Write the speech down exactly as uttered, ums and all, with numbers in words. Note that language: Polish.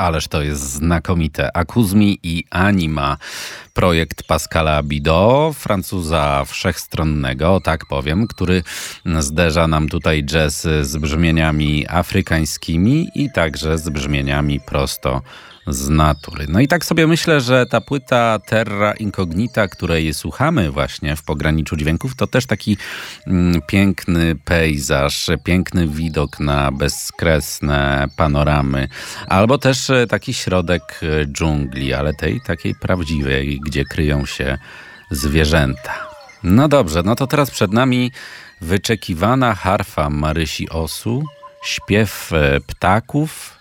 ależ to jest znakomite. Akuzmi i Anima. Projekt Pascala Abidot, Francuza wszechstronnego, tak powiem, który zderza nam tutaj jazz z brzmieniami afrykańskimi i także z brzmieniami prosto z natury. No i tak sobie myślę, że ta płyta Terra Incognita, której słuchamy właśnie w pograniczu dźwięków, to też taki mm, piękny pejzaż, piękny widok na bezkresne panoramy, albo też taki środek dżungli, ale tej takiej prawdziwej, gdzie kryją się zwierzęta. No dobrze, no to teraz przed nami wyczekiwana harfa Marysi Osu, śpiew ptaków,